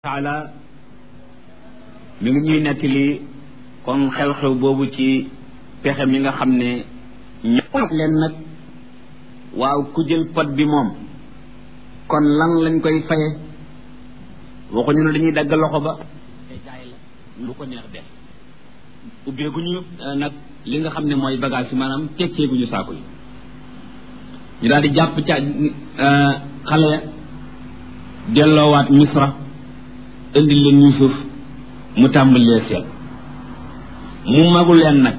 taala mi ngi ñuy nettali kon xew-xew boobu ci pexe mi nga xam ne ñëpp leen nag waaw ku jël pot bi moom kon lan lañ koy faye waxuñu ne dañuy dagg loxo ba te jaay la lu ko neex def ubbeeguñu nag li nga xam ne mooy bagage yi maanaam tekkeeguñu saako yi ñu daal di jàpp ca xale ya delloowaat misra indi leen Yuusuf mu tàmbalee seet mu magu leen nag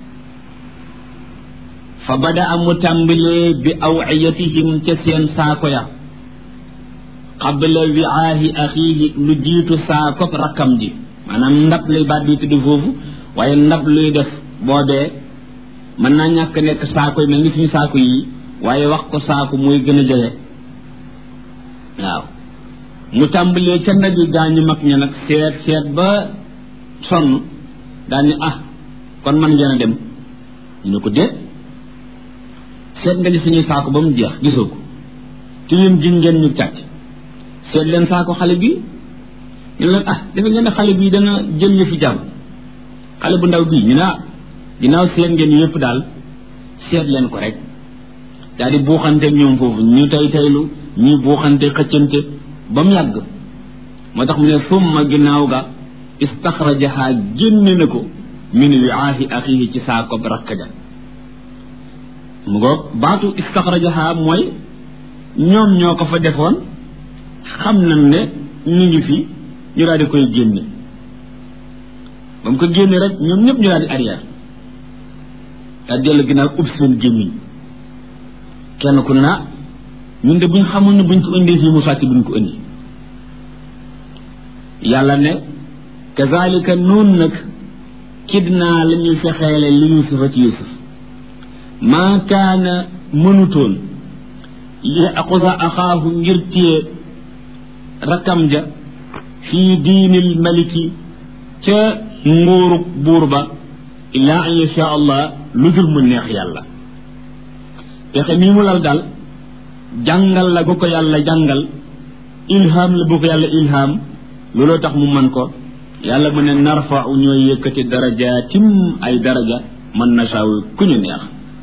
fa bada a mu tàmbalee bi awiyatihim ca seen saako ya qabla wiaahi axiihi lu jiitu saako rakkam ji maanaam ndab lay baat bi tudd foofu waaye ndab luy def boobee mën naa ñàkk nekk saako yi mel ni suñu saako yi waaye wax ko saako mooy gën a jege waaw mu tàmbalee ca ndab yi gaañu mag ña nag seet ba sonn daal ni kon man ngeen a dem ñu ne ko déet seet nga ni suñuy saako ba mu jeex gisoo ko ci yéen ji ngeen ñu càcc seet leen saako xale bi ñu leen dafa ngeen ne xale bii dana jël ñu fi jàmm xale bu ndaw bii ñu ne ginnaaw seet ngeen yëpp daal seet leen ko rek daal di buuxante ñoom foofu ñu taylu ñuy buuxante xëccante ba mu yàgg moo tax mu ne summa ginnaaw ga istaxrajaha génne na ko min wiaahi axihi ci saako rakk ja mu ngoog baatu istaxrajaha mooy ñoom ñoo ko fa defoon xam nañ ne ñu ngi fi ñu daal di koy génne ba mu ko génne rek ñoom ñëpp ñu daal di arrière daal dellu ginnaaw ub seen gémmiñ kenn ku na ñun de buñ xamoon ne buñ ko indee fii mu sàcc buñ ko indi yàlla ne kazalika noonu nag kidnaa la ñuy fexeele li yusufa ci yusuf maa kaana mënutoon li aqusa axaahu ngir téye rakkam ja fii diinil maliki ca nguurug buur ba illaa an yasha allah lu dul mu neex yàlla pexe mii mu lal daal jàngal la bu ko yàlla jàngal ilham la bu ko yàlla ilham looloo tax mu mën ko yàlla mu ne narfa'u ñooy yëkkati darajaatim ay daraja man nashaa'u ku ñu neex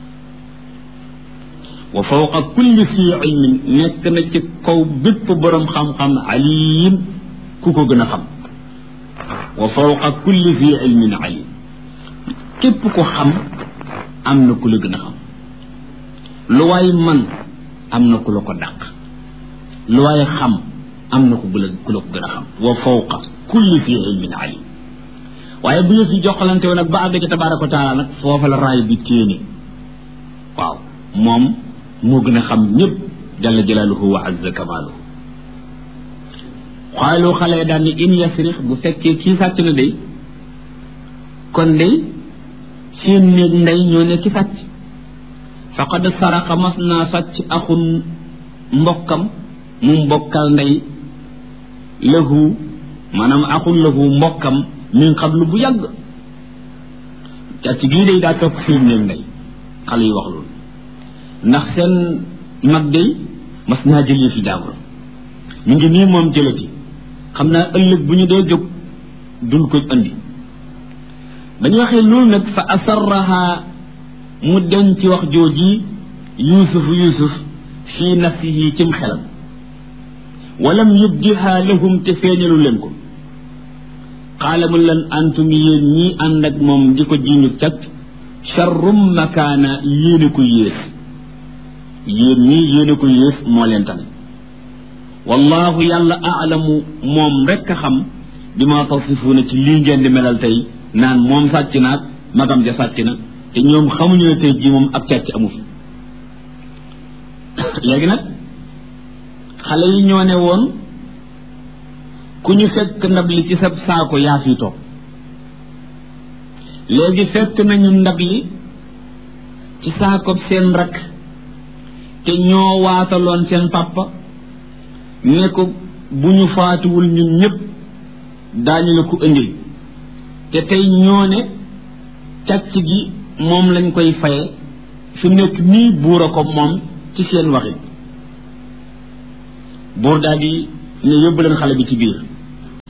wa fawqa kulli fi ilmin nekk na ci kaw bépp boroom xam-xam alim ku ko gën a xam wa fawqa kulli fi ilmin alim képp ko xam am na ku la gën a xam lu waay man am na ku la ko dàq lu waaye xam am na ku la ko gën a xam wa fawqa kulli fi ilmin alim waaye bu ñu fi joxalante woon nag ba àgg ca tabaaraka wa taala nag foofa la raay bi téene waaw moom moo gën a xam ñëpp jalla jalaaluhu wa azza kamaaluhu xaalu xale daan ni in yasrix bu fekkee kii sàcc na day kon day seen néeg ndey ñoo ne ki sàcc faqad saraqa mas naa sàcc axun mbokkam mu mbokkal ndey lahu maanaam axun lahu mbokkam min qablu bu yàgg càcc gii day daa topp seen néeg ndey xale yi wax loolu ndax seen mag day mas naa jëlee fi jàmbur ñu ngi nii moom jëlati xam naa ëllëg bu ñu dee jóg duñ ko andi dañu waxee loolu nag fa asarraha mu denc wax jooji yusuf fii nafsihi cim xelam walam yubdiha lahum te feeñalu leen ko qaala mu leen antum yéen ñii ànd ak moom di ko jiñu cag charrum makaana yéene ko yées yéen ñii yéene ko yées moo leen tane wallahu yàlla aalamu moom rekk a xam bi ma tasifuuna ci lii ngeen di melal tey naan moom sàcc naag magam ja sàcc na te ñoom xamuñu ne tey jii moom ab càcc amu fi léegi nag xale yi ñoo ne woon ku ñu fekk ndab li ci sa saako yaa fi toog léegi fekk nañu ndab li ci saako seen rakk te ñoo waataloon seen papa ne ko bu ñu faatuwul ñun ñëpp daañu la ko indil te tey ñoo ne càcc gi moom lañ koy faye fi mu nekk nii buur a ko moom ci seen waxi buur daal di ne yóbbu leen xale bi ci biir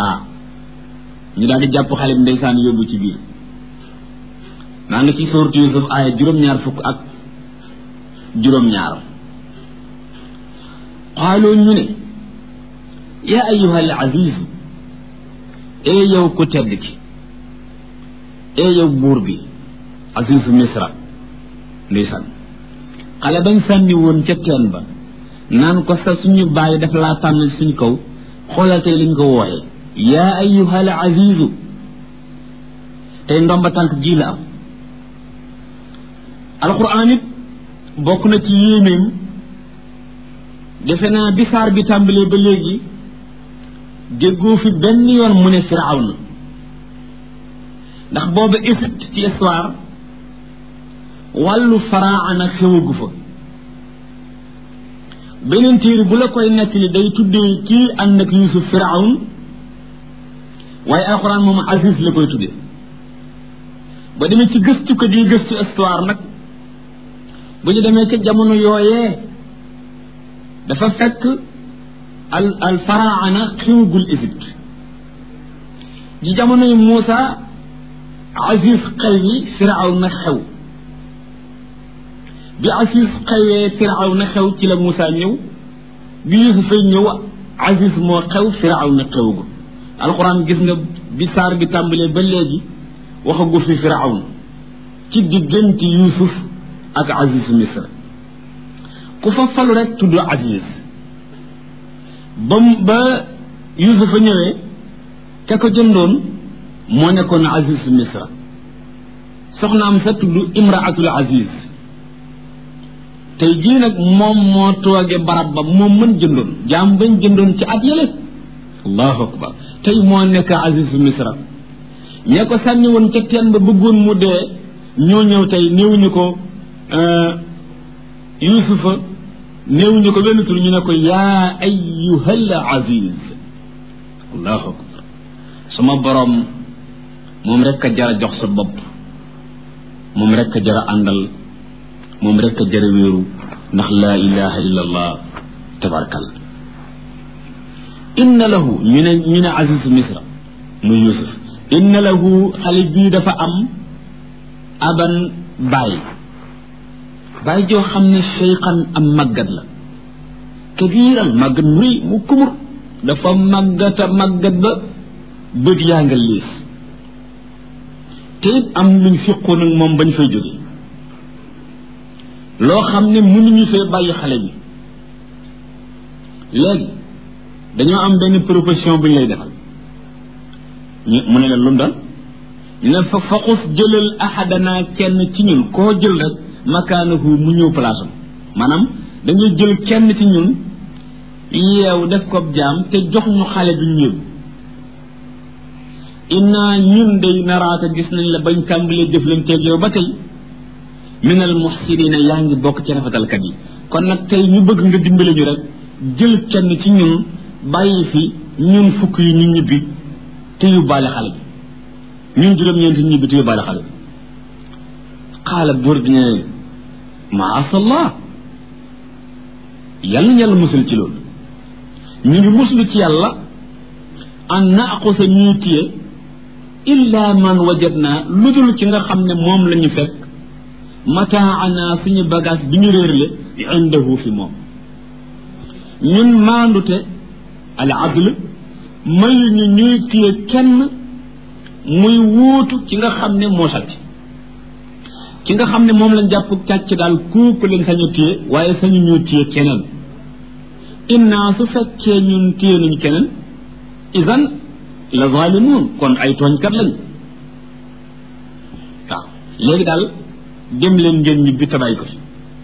ñu daal di jàpp xale bi ndeysaan yóbbu ci biir maa ngi ci sourate Yusuf aaya juróom-ñaar fukk ak juróom-ñaar qaaloo ñu ne yaa ayyuhal aziz ee yow ku tedd ki ee yow buur bi azizu misra ndeysaan xale bañ sànni woon ca teen ba naan ko sa suñu bàyyi daf laa tànn suñu kaw xoolal tey liñ ko wooyee yaa ayyuhal azizu tey ndomba tànk ji la am alquran it bokk na ci yéenéem defe naa bi saar bi tàmbalee ba léegi déggoo fi benn yoon mu ne firawna ndax booba Égypte ci histoire wàllu faraana xewagu fa beneen téere bu la koy nettali day tuddee kii ànd ak Yuusuf firawn waaye alxuraan moom Aziz la koy tuddee ba demee ci gëstu ko di gëstu histoire nag bu ñu demee ca jamono yooyee dafa fekk al faraana xewagul Égypte ji jamono yi Muusa Aziz xew yi firawna xew bi Aziz xewee firawna xew ci la Muusa ñëw bi Yuusufay ñëw Aziz moo xew firawna xewagul alxuraan gis nga bi saar bi tàmbalee ba léegi waxagu fi firawna ci diggante Yuusuf ak Aziz Misra ku fa falu rek tudd Aziz ba Yuusufa ñëwee ka ko jëndoon moo nekkoon Aziz Misra soxnaam sa tudd Imraatul Aziz tey jii nag moom moo tooge barab ba moom mën jëndoon jaam bañ jëndoon ci at yële allahu akbar tey moo nekk Aziz Misra ñee ko sànni woon ca teen ba bëggoon mu dee ñoo ñëw tey néewuñu ko Yuusufa néewuñu ko benn tur ñu ne ko yaa ayyuhal aziz allahu akbar sama borom moom rek a jara jox sa bopp moom rek a jara àndal moom rek a jara wéeru ndax laa ilaha illa allah tabarakal inna lahu ñu ne aziz misra muy Yuusuf inna lahu xale bii dafa am aban baay joo xam ne cheykhan am màggat la kabiiran màggat mu rëy mu kumur dafa màggata màggat ba bët yaa nga liis te it am luñ fiqoon ak moom bañ fay jóge loo xam ne mënuñu fee bàyyi xale bi léegi dañoo am benn proposition bu ñu lay defal mu ne leen lu mu doon ñu ne fa faqus jëlal ahadana kenn ci ñun koo jël rek makaanahu mu ñëw place am maanaam dañuy jël kenn ci ñun yeew def ko jaam te jox ñu xale bi ñëw inna ñun day naraata gis nañ la bañ tàmbalee jëflanteeg yow ba tey minal muhsinina yaa ngi bokk ci rafetalkat yi kon nag tey ñu bëgg nga dimbale ñu rek jël kenn ci ñun bàyyi fi ñun fukk yi ñu ñibbi te yóbbaale xale bi ñun juróom-ñeenti ñibbi te yóbbaale xale bi xaala buur bi ne maasallah yàlla yàlla musul ci loolu ñu ngi muslu ci yàlla an naaqusa ñuy téye illa man wajadna lu dul ci nga xam ne moom la ñu fekk mataana suñu bagage bi ñu réerle indahu fi moom ñun maandute al adl mayu ñu ñuy téye kenn muy wuutu ci nga xam ne moo sàcc ci nga xam ne moom lañ jàpp càcc daal kooku leen sañu téye waaye sañu ñu téye keneen inna su fekkee ñun téye nañu keneen idan la zalimun kon ay tooñkat lañ waaw léegi daal dem leen ngeen ñibbi tabay ko fi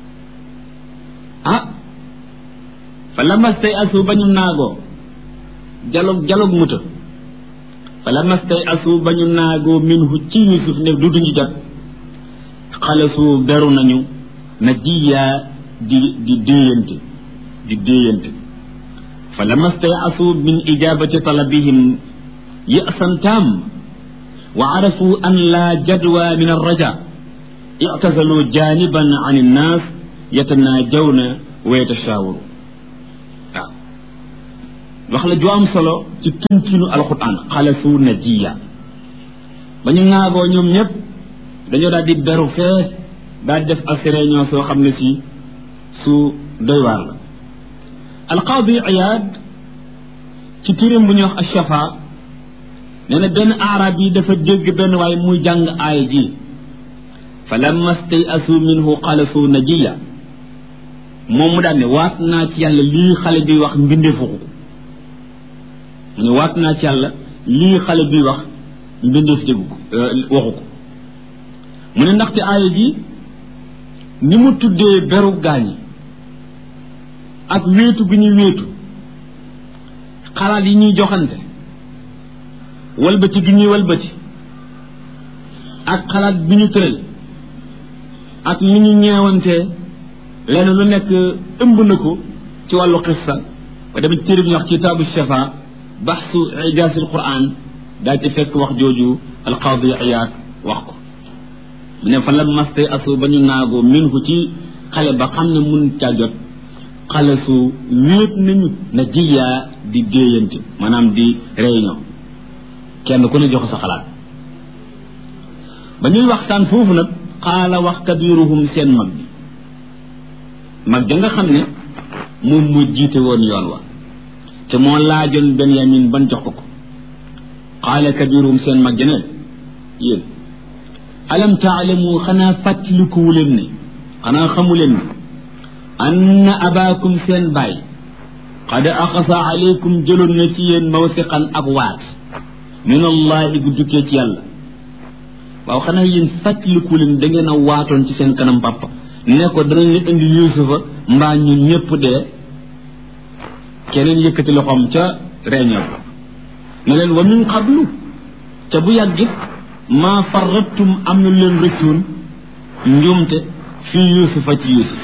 fa lamastay asu ba ñu naagoo jalog muta fa lamastay asu ba ñu naagoo minhu ci Yuusuf ne du duñu jot xalasu beru nañu na jiyaa di déeyante fa lamastay asu min ijabati talabihim ya'san tam wa arafu an la jadwa min arraja i'tazalu janiban an an-nas yatanajawna wa yatashawuru waaw wax la ju am solo ci tënkinu alquran xalasu najiya ba ñu ŋaagoo ñoom ñëpp dañoo daal di beru fee daal di def ak réunion soo xam ne si su doy waar la alqaadi Iyaad ci tirim bu ñuy wax ash-Shafa nee na benn arab yi dafa dégg benn waaye muy jàng aaya ji fa lamma stay'asu minhu xalasu najiya moom mu daal ne waat naa ci yàlla lii xale bi wax mbindeefu ko mu ne waat naa ci yàlla lii xale bi wax mbindeef déggu ko waxu ko mu ne ndaxte aaya ji ni mu tuddee beru gaañi ak wéetu gi ñuy wéetu xalaat yi ñuy joxante walbati gi ñuy walbati ak xalaat bi ñu tëral ak ni ñu ñeewantee lenn lu nekk ëmb na ko ci wàllu xissa ba demee ci téere bi ñu wax kitaabu shafa baxsu ijaasil quran daal ci fekk wax jooju alqaadi Iyaad wax ko mu ne fa la maste asu ba ñu naagoo minhu ci xale ba xam ne mun caa jot xale su wéet nañu na jiyaa di déeyante maanaam di réunion kenn ku ne jox sa xalaat ba ñuy waxtaan foofu nag xaala wax kabiruhum seen mag ja nga xam ne moom mu jiite woon yoon wa te moo laajoon Benyamin ban jox ko xaala kabiruhum seen mag ja ne yéen alam taalamu xanaa fàttalikuwu leen ne xanaa xamu leen ne anna abaakum seen baay qad axasa aleykum jëloon na ci yéen mawsiqan ak waat min allahi gu dukkee ci yàlla waaw xanaa yéen fàttaliku leen da ngeen a waatoon ci seen kanam papa ne ko danañ la indi yusufa mbaa ñun ñëpp dee keneen yëkkati loxoom ca réunion ne leen wa min qablu ca bu yàggit maa farrattum am na leen rëccoon njuumte fii yusufa ci yusuf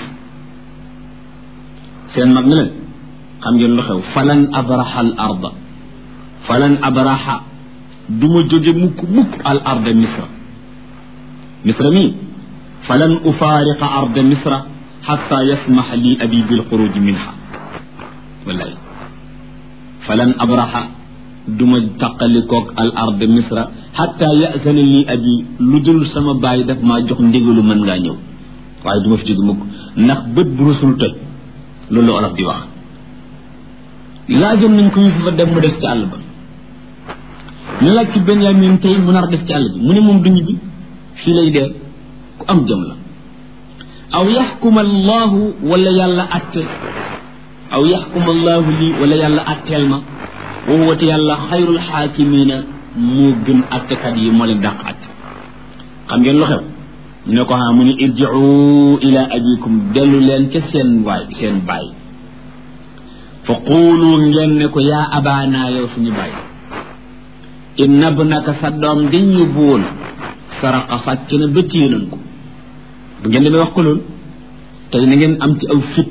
seen mag ne leen xam ngeen lu xew falan abraha al arda falan abraha du ma jóge mukk al arda misra mi falan ufaariqa arda misra xatta yasmax li abi bil xuruj minha wallahi falan abraha du ma taqalikoog al arda misra xatta yasana li abi lu dul sama bàyyi daf maa jox ndigalu mën ngaa ñëw waaye du ma fi jóge mukk ndax bët bu rusul toj loolu la olof di wax laajoon nañ ko Yusufa dem mu des ci àll ba ñu laaj ci Benyamin tey mu nar des ci àll bi mu ne moom du ñibbi fii lay dee ku am jëm la aw yaxkuma allahu wala yàlla atte aw yaxkuma allahu lii wala yàlla atteel ma wa huwa te yàlla xayrul xaakimina moo gën attekat yi moo leen dàq atte xam ngeen lu xew ñu ne ko mu ne irjiu ila abikum dellu leen ca seen baay fa quulu ngeen ne ko yaa abaana yow suñu baay inna ibnaka sa doom di ñu buwoon saraqa sàcc na ba téye nañ ko bu ngeen demee wax ko loolu tey na ngeen am ci aw fit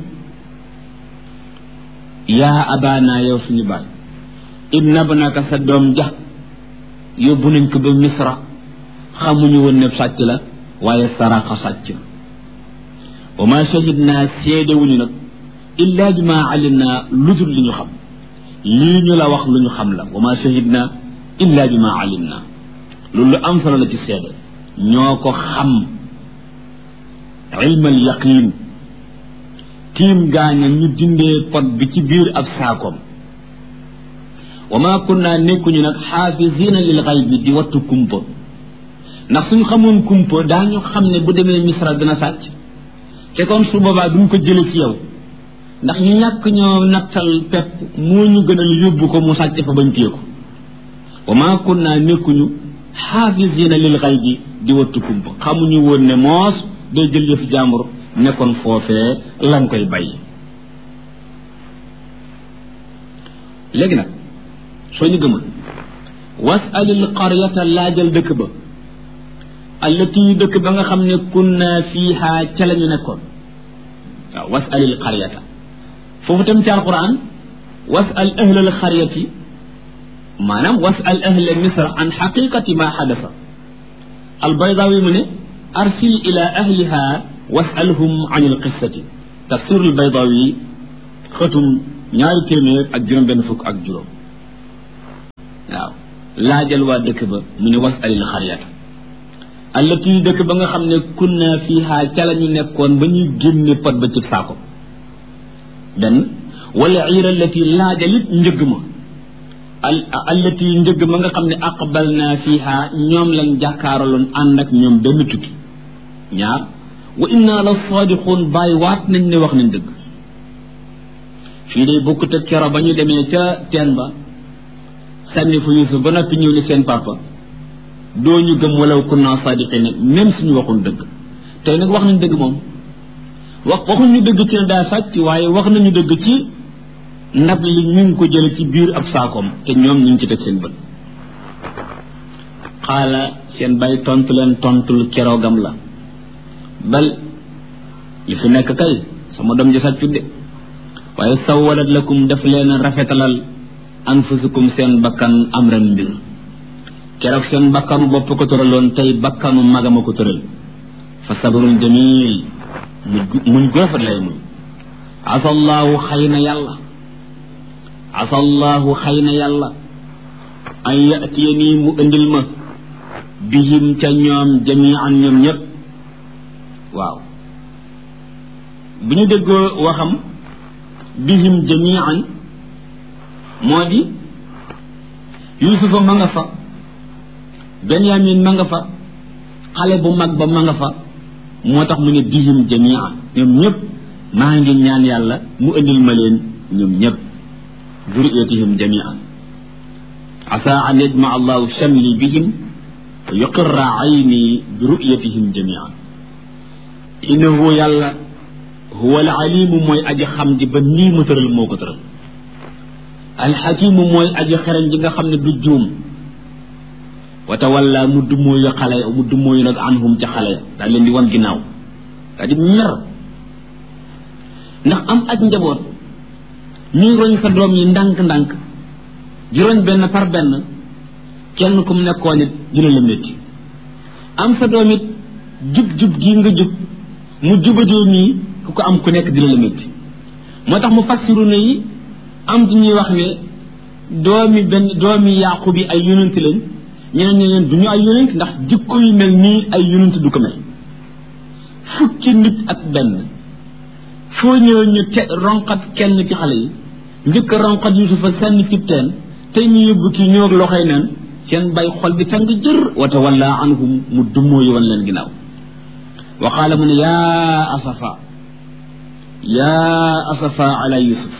yaa abaana yow suñu baay inna ibnaka sa doom ja yóbbu nañ ko ba misra xamuñu woon ne sàcc la waaye saraqa sàcc na wa ma shahidna seedewuñu nag illa bi ma alimna lu dul li ñu xam lii ñu la wax lu ñu xam la wa ma shahidna illa bi ma alimna loolu lu am solo la ci seede ñoo ko xam ilmal yaqin tiim gaaña ñu dindee pot bi ci biir ab saakoom wa ma kunna nekkuñu nag xaafisina lil xaybi di wattu kumpa ndax suñu xamoon kumpa daañu xam ne bu demee misra dina sàcc te kon su boobaa duñ ko jële ci yow ndax ñu ñàkk ñoo nattal pepp moo ñu gënal yóbbu ko mu sàcc fa bañ téye ko wa ma kunna nekkuñu xaafisina lil xaybi di wattu kumpa xamuñu woon ne moos day jël yëfi jàmbur nekkoon foofee lan koy bàyyi léegi nag soo ñu gëmul wasalil qaryata laajal dëkk ba allati dëkk ba nga xam ne kunna fiiha ca la ñu nekkoon waaw wasalil qaryata foofu tam ci alquran wasal ahlal qaryati maanaam wasal ahla misra an xaqiqati ma xadasa albaydawi mu ne arsil ila ahliha wasalhum an alqissati tafsir albaydawi xëtum 200 ak juróom waaw laajal waa dëkk ba mu ne wasalil xaryata allati dëkk ba nga xam ne kunna fiha ca la ñu nekkoon ba ñuy génne pot ba ci saako benn wala iira allati laajalit njëgg ma allati njëgg ma nga xam ne aqbalna fiha ñoom lañ jàkkaaraloon ànd ak ñoom benn tukki ñaar wa inna la sadiqun bàyyi waat nañ ne wax nañ dëgg fii day bokkut ak kero ba ñu demee ca teen ba sànni fa Yuusuf ba noppi ñëw ni seen papa doo ñu gëm walaw kunna sadiqina même suñu waxul dëgg tey nag wax nañ dëgg moom waxuñu dëgg ci ne daa sàcc waaye wax nañu dëgg ci ndab li ñu ngi ko jële ci biir ab saakoom te ñoom ñu ngi ci teg seen bët xaala seen bay tontu leen tontul keroogam la bal li fi nekk kay sama doom ji sàccut de waaye sawwalat lakum daf leen rafetalal anfusukum seen bakkan amran mbir keroog seen bakkanu bopp ko tëraloon tey bakkanu magama ko tëral fa sabrun jamil muñ gu rafet lay muñ asallaahu xëy na yàlla an yatiyanii mu indil ma bihim ca ñoom jamian ñoom ñëpp waaw bu ñu déggoo waxam bihim jamian moo di Yuusufa ma nga fa Benyamin ma nga fa xale bu mag ba ma nga fa moo tax mu ne bihim jamian ñoom ñëpp maa ngi ñaan yàlla mu indil ma leen ñoom ñëpp zurriyatihim jamian asa an yajma allahu shamli bihim wa yuqirra ayni bi ru'yatihim jamian innahu yàlla huwa al alimu mooy aji xam ji ba nii mu tëral moo ko tëral alxakimu mooy aji xereñ ji nga xam ne du juum wa tawalla mu dummóoyu nag anhum ca xale daal leen di wan ginnaaw daa di mer ndax am ak njaboot ñuy roñ sa doom yi ndànk-ndànk di roñ benn par benn kenn ku mu nekkoon it dina la métti am sa doom it jub gii nga jub mu jubadee nii ku ko am ku nekk dina la métti moo tax mu fassiru na yi am ci ñuy wax ne doomi Yaaqub yi ay yonent lañ ñeneen ñi leen du ñu ay yonent ndax jikko yu mel nii ay yonent du ko mel fukki nit ak benn foo ñëw ñu ronqat kenn ci xale yi njëkk ronqat Yuusufa sànni ci teen tey ñu yóbbu kii ñëw ak loxoy neen seen bay xol bi tàng jër wa tawalla anhum mu dummoo yi wan leen ginnaaw wa qaala mu ne yaa asafa ala Yuusuf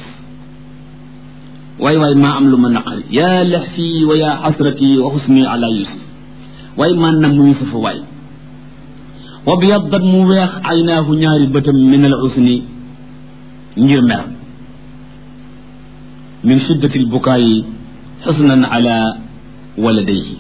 waay maa am lu ma naqari yaa laxfi wa yaa xasrati wa xusni ala Yuusuf waay maa nam mu Yuusufa waay wa byaddat mu weex aynaahu ñaari bëtam min al usni ngir mer min shiddati al bukaayi xusnan ala waladayhi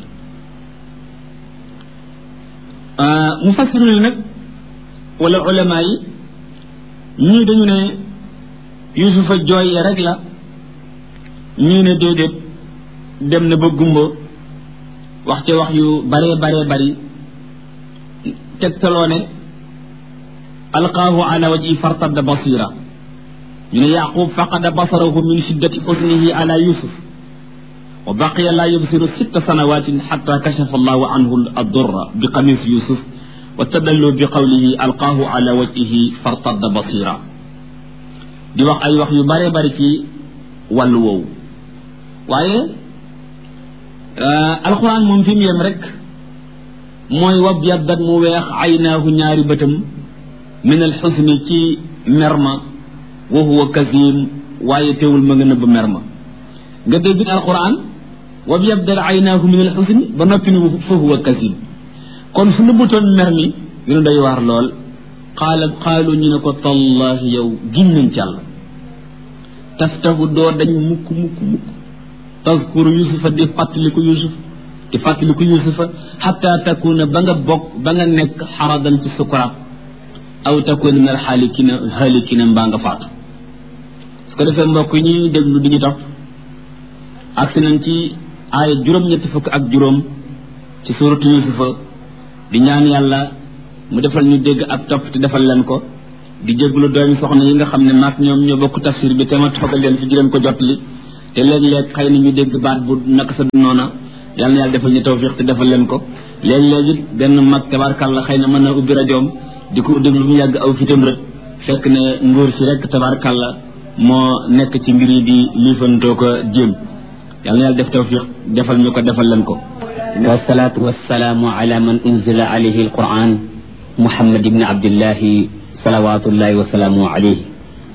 mufassiruna nag wala ulama yi ñii dañu ne Yuusufa jooy rek la ñii ne déedéet dem na ba gumba wax ca wax yu baree bari tegtaloo ne alqaahu ala wajhi fartadda basira ñu ne Yaqub faqada basarahu min shiddati xusnihi ala Yusuf wa baqiya la yubsiru 6 sanawatin xatta kashafa allahu anhu ad-durra bi qamis Yusuf wa tadallu bi qawlihi alqaahu ala wajhihi fartadda basira di wax ay wax yu baree bari ci wàllu woowu waaye alquran moom fi mu yem rek mooy wab yaddat mu weex aynaahu ñaari bëtam min alxusni ci merma wa huwa kazim waaye teewul ma nga nëbb merma nga dégg alquran wab yaddat aynaahu min alxusni ba noppi ni fa huwa kazim kon su nëbbutoon mer mi gën a doy waar lool qaalu ñu ne ko tallahi yow giñ nañ ci Yàlla taftahu doo dañ mukk tazkuru yusufa di fàttaliku yusufa xatta takuna ba nga nekk xaradan ci sukuraat aw takuna min alxaalikina mbaa nga faatu su ko defee mbokk yi ñuy déglu di ñu topp agsi nañ ci aaya juróom-ñetti fukk ak juróom ci suuratu yusufa di ñaan yàlla mu defal ñu dégg ak topp te defal leen ko di jéglu doomi soxna yi nga xam ne maag ñoom ñoo bokk tafsir bi te ma toogal leen fi di leen ko jotli te léeg-léeg xëy na ñu dégg baat bu naka sa noona yàlla na yàlla defal ñu tawfiq te defal leen ko léeg-léeg it benn mag tabarkàlla xëy na mën na ubbi rajoom di ko déglu bu mu yàgg aw fitam rek fekk ne nguur si rek tabarkàlla moo nekk ci mbir yi di liifantoo ko jéem yàlla na yàlla def tawfiq defal ñu ko defal leen ko wasalaatu wasalaamu ala man unzila alayhi alquran muhammad ibni abdillahi salawatullahi wasalaamu alayhi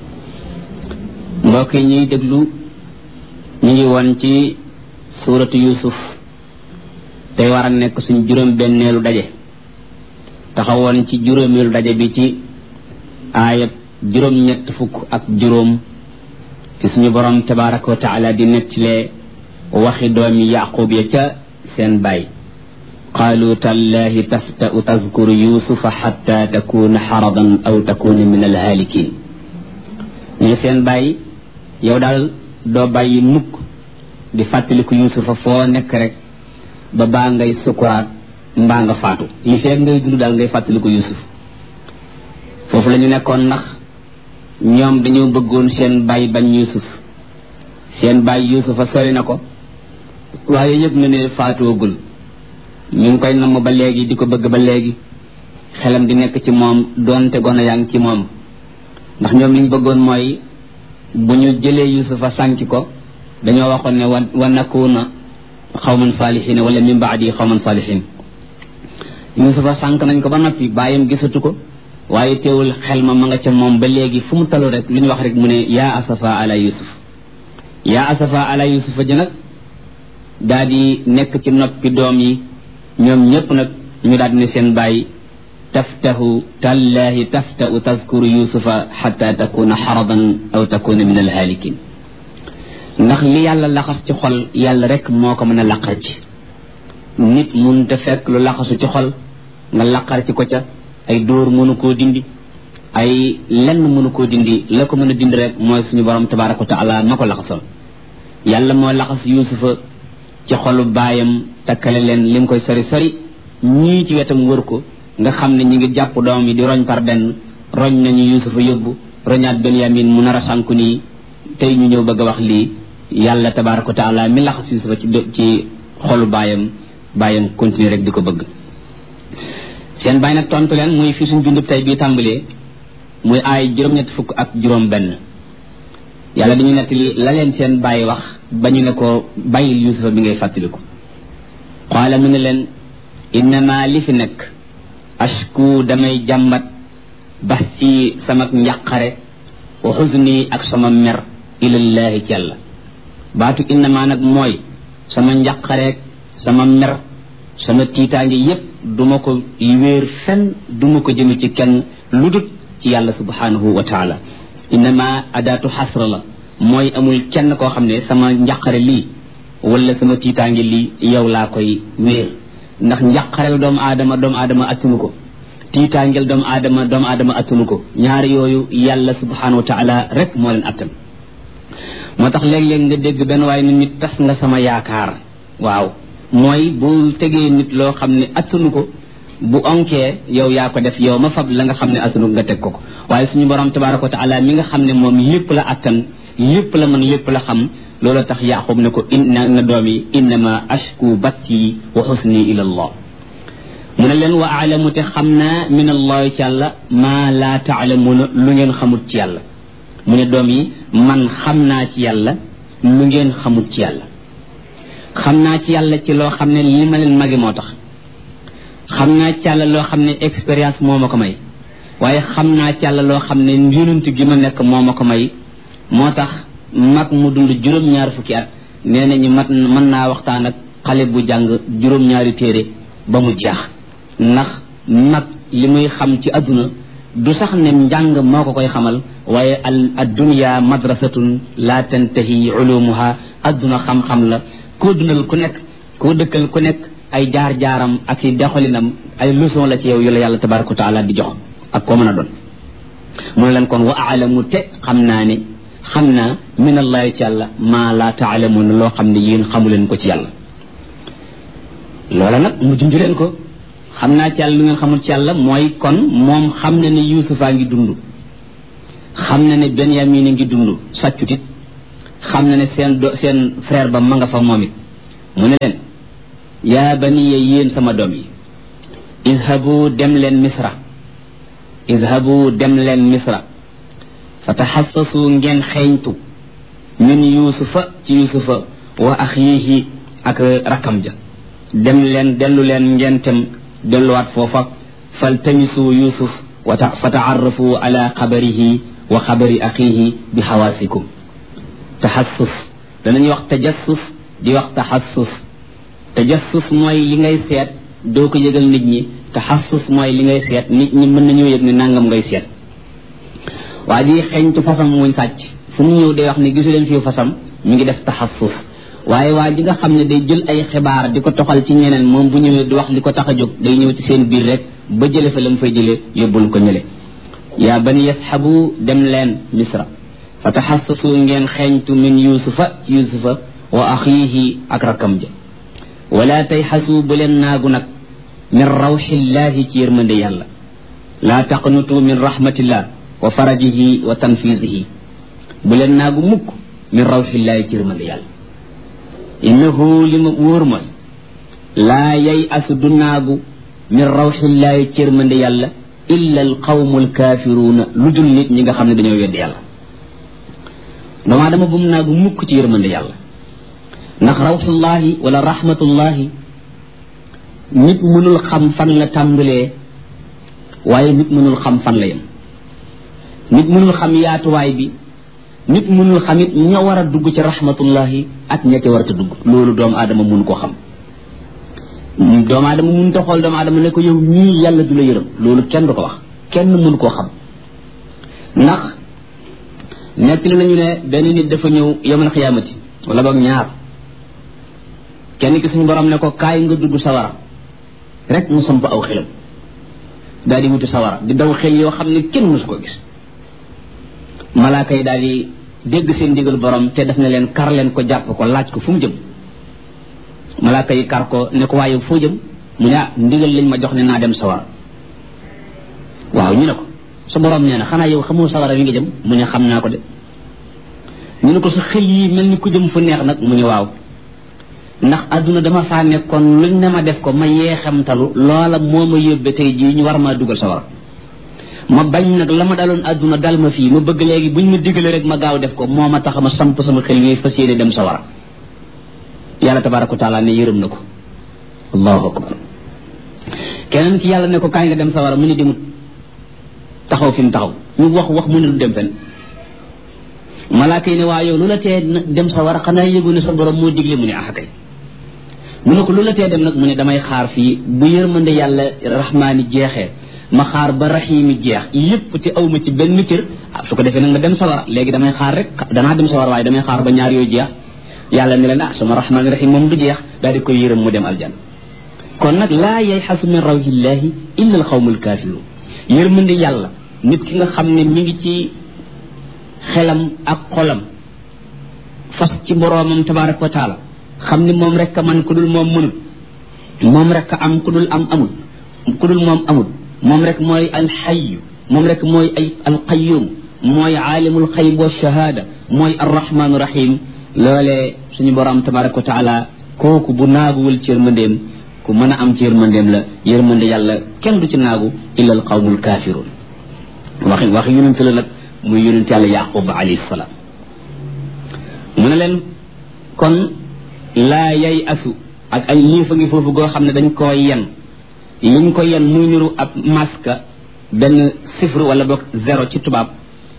mbokk yi ñuy déglu ñu ngi woon ci suuratu yusuf tey war a nekk suñ juróom benneelu daje taxawoon ci juróomeelu daje bi ci aayab juróom ñett fukk ak juróom ci suñu borom tabaraka wa taala di nettalee waxi doomi yaqub ya ca seen baay qaalu tallahi tafta'u tazkuru yusufa xatta takuna xaradan aw takuna min alhaalikin ñu seen baay yow daal doo bàyyi mukk di fàttaliku yusufa foo nekk rek ba baa ngay sukuraat mbaa nga faatu li fekk ngay dund daal ngay fàttaliku yusuf foofu la ñu nekkoon ndax ñoom dañoo bëggoon seen baay bañ yusuf seen baay yusufa sori na ko waaye yëg na ne faatoogul ñu ngi koy namm ba léegi di ko bëgg ba léegi xelam di nekk ci moom doonte gone yaa ngi ci moom ndax ñoom li ñu bëggoon mooy bu ñu jëlee yusufa sànki ko dañoo waxoon ne wa nakuna xawman saalihin wala min baadi xawman saalihin yusufa sànk nañ ko ba noppi bàyyam gisatu ko waaye teewul xel ma nga ca moom ba léegi fu mu talu rek lu ñu wax rek mu ne yaa asafa ala yusuf yaa asafa ala yusufa ji nag daa di nekk ci noppi doom yi ñoom ñëpp nag ñu daal di ne seen bàyyi taftahu tallahi taftau tazkuru yusufa xata takuna xaradan aw takuna min alhaalikin ndax li yàlla laxas ci xol yàlla rek moo ko mën a laqar ci nit mun te fekk lu laxasu ci xol nga laqar ci ko ca ay dóor mënu koo dindi ay lenn mënu koo dindi la ko mën a dindi rek mooy suñu borom tabaraka wa taala ma ko laxasoon yàlla moo laxas yusufa ci xolu baayam takkale leen lim koy sori sori ñii ci wetam wër ko nga xam ne ñi ngi jàpp doom yi di roñ par benn roñ nañu yusufa yóbbu roñaat benyamin mu nar a sànku nii tey ñu ñëw bëgg a wax lii yàlla tabaraka wa taala mi laxas yusufa ci xolu baayam continuer rek di ko bëgg seen baay nag tontu leen muy fi suñ bindub tey bii tàmbalee muy aay juróom-ñett fukk ak juróom benn yàlla dañu nettali la leen seen baay wax ba ñu ne ko bàyyil yusufa bi ngay fàttaliku qaala mu ne leen innama li fi nekk ashku damay jàmbat bax ci sama njàqare wa xuzni ak sama mer ilallahi ci yàlla baatu innama nag mooy sama njàqareeg sama mer sama tiitaange yépp duma ko wéer fenn duma ko jëme ci kenn lu dut ci yàlla subhanahu wa taala innama adaatu xasra la mooy amul kenn koo xam ne sama njàqare lii wala sama tiitaange lii yow laa koy wéer ndax njàqareel doomu aadama attunu ko tiitaangeel doomu aadama attunu ko ñaari yooyu yàlla subhanahu wa taala rek moo leen attan moo tax léeg-léeg nga dégg benn waaye ni nit tas nga sama yaakaar waaw mooy bu tegee nit loo xam ne attunu ko bu onkee yow yaa ko def yow ma fab la nga xam ne attunu nga teg ko waaye suñu borom tabaraka wa taala mi nga xam ne moom lépp la attan lépp la mën lépp la xam loolu tax yaqub ne ko na doom yi innama ashku batti wa xusni ila allah mu ne leen wa aalamu te xam naa min allah ci yàlla maa laa taalamuna lu ngeen xamut ci yàlla mu ne doom yi man xam naa ci yàlla lu ngeen xamut ci yàlla xam naa ci yàlla ci loo xam ne li ma leen magi moo tax xam naa ci yàlla loo xam ne expérience moo ma ko may waaye xam naa ci yàlla loo xam ne yonent gi ma nekk moo ma ko may moo tax mag mu dund juróom-ñaar fukki at nee nañu mën naa waxtaan ak xale bu jàng juróom-ñaari téere ba mu jeex ndax mag li muy xam ci adduna du sax ne njàng moo ko koy xamal waaye ad dunya madrasatun la tantahi ulumuha adduna xam-xam la koo dundal ku nekk koo dëkkal ku nekk ay jaar-jaaram ak i doxalinam ay leçon la ci yow yu la yàlla tabaraka wa taala di jox ak koo mën a doon mu ne leen kon wa aalamu te xam naa min allahi ci yàlla maa laa taalamuuna loo xam ne yéen xamu leen ko ci yàlla loola nag mu junj leen ko xam naa ci yàlla lu ngeen xamul ci yàlla mooy kon moom xam na ne yuusufaa ngi dund xam na ne Benyamin a ngi dund sàccut it xam na ne seen frère ba ma nga fa moom it mu ne leen yaa baniya yéen sama doom yi izhabu dem leen misra fa taxassasu ngeen xeeñtu min yuusufa ci yuusufa wa axiihi ak rakkam ja dellu leen ngeen tem delluwaat foofa faltamisu yuusuf fa taarrafu ala xabarihi wa xabari axiihi bi xawaasikum taxassus danañuy wax tajassus di wax tajassus mooy li ngay seet doo ko yëgal nit ñi taxassus mooy li ngay seet nit ñi mën nañoo yëg ne nangam ngay seet waa ji xeeñtu fasam muñ sàcc fu mu ñëw day wax ne gisu leen fii fasam mi ngi def taxassus waaye waa ji nga xam ne day jël ay xibaar di ko toxal ci ñeneen moom bu ñëwee du wax li ko tax a jóg day ñëw ci seen biir rek ba jële fa la mu fay jëlee yóbbul ko ñële yaa bani yasxabu dem leen misra fa taxassasu ngeen xeeñtu min yuusufa ci yuusufa wa axiihi ak rakkam ja wala tayxasu bu leen naagu nag min rawxillaahi ci yërmande yàlla laa taqnutu min rahmatillah wa farajihi wa tanfisihi bu leen naagu mukk min rawxillaahi ci yërmande yàlla innahu li ma wóor mooy laa yay asu du naagu min rawxillaahi ci yërmande yàlla illa al qawmu alkaafiruuna lu dul nit ñi nga xam ne dañoo weddi yàlla doomaa dama bu mu naagu mukk ci yërmande yàlla ndax rawxullaahi wala rahmatullaahi nit mënul xam fan la tàmbalee waaye nit mënul xam fan la yem nit mënul xam yaatuwaay bi nit mënul xam it ña war a dugg ci rahmatullahi ak ña ca war a dugg loolu doomu aadama mun koo xam doomu aadama mun ta xool doomu aadama ne ko yow ñii yàlla du la yërëm loolu kenn du ko wax kenn mun koo xam ndax nettali nañu ne benn nit dafa ñëw yawmal xiyaamati wala boog ñaar kenn ki suñu borom ne ko kaay nga dugg sawara rek mu samp aw xelam daal di wuti sawara di daw xel yoo xam ne kenn mësu ko gis malaaka yi daal di dégg seen ndigal borom te def na leen kar leen ko jàpp ko laaj ko fu mu jëm malaaka yi kar ko ne ko waaye foo jëm mu ne ndigal lañ ma jox ne naa dem sawara waaw ñu ne ko sa borom nee na xanaa yow xamoo sawara wi nga jëm mu ne xam naa ko de ñu ne ko sa xel yi mel ni ku jëm fu neex nag mu ne waaw ndax adduna dama faa nekkoon luñ ne ma def ko ma yeexamtalu loola moo ma yóbbe tey jii ñu war maa dugal sawara ma bañ nag la ma daloon adduna dal ma fii ma bëgg léegi buñ ma digale rek ma gaaw def ko moo ma tax ma samp sama xel yi fas yéene dem sawara yàlla tabaraka wa taala ne yërëm na ko allahu akbar keneen ki yàlla ne ko kaay nga dem sawara mu ne demut taxaw fi mu taxaw ñu wax mu ne du dem fen malaaka yi ne waa yow lu la tee dem sawara xanaa yëgu ne sa borom moo digle mu ne ah kay mu ne ko lu la tee dem nag mu ne damay xaar fii bu yërmande yàlla rahmaani jeexee ma xaar ba raxiimi jeex yépp te aw ma ci benn cër su ko defee nag ma dem sawara léegi damay xaar rek danaa dem sawara waaye damay xaar ba ñaar yooyu jeex yàlla ne leen sama rahmaani raxiim moom du jeex daal di koy yërëm mu dem aljan kon nag laa yayxasu min rawxillaahi illa al xawmul kaafiruun yërmande yàlla nit ki nga xam ne mi ngi ci xelam ak xolam fas ci boroomam tabaraka wa taala xam ni moom rek a man ku dul moom mënul moom rek a am ku dul am amul ku dul moom amul moom rek mooy alxayu moom rek mooy ay alqayum mooy aalimul xayb wa shahaada mooy arrahmaanu rahim loolee suñu boroom tabaraka wa taala kooku bu naaguwul ci yërmandeem ku mën a am ci yërmandeem la yërmande yàlla kenn du ci naagu illa al qawmul kaafiruun waxi yonent la nag muy yonent yàlla yaqub alayhi salaam mu ne leen kon laa yay asu ak ay liifa ngi foofu goo xam ne dañ koo yen liñ ko yen muy niru ab maska benn sifru wala boog zéro ci tubaab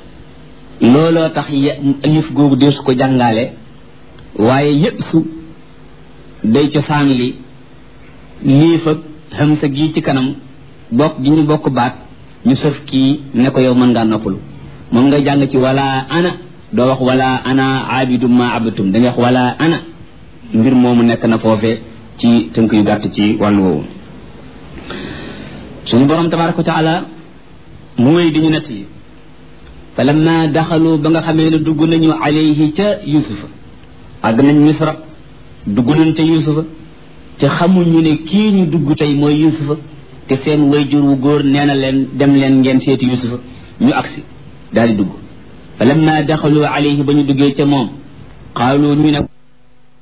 looloo tax liif googu deesu ko jàngaale waaye yëpp su day cosaan li liif ak hamsa gii ci kanam bokk gi ñu bokk baat ñu sëf kii ne ko yow mën ngaa noppalu moom nga jàng ci wala ana doo wax wala ana abidum ma abatum da nga wax wala ana mbir moomu nekk na foofe ci tënk yu gàtt ci wàllu woowu suñu borom tabaraka wa taala mu wéy di ñu nett yi fa lamma daxalu ba nga xamee ne dugg nañu alayhi ca yusufa àgg nañ misra dugg nañ ca yusufa ca xamuñu ne kii ñu dugg tey mooy yusufa te seen wayjur wu góor nee na leen dem leen ngeen seeti yusufa ñu agsi daal di dugg falamma daxalu alayhi ba ñu duggee ca moom qaalu ñu ne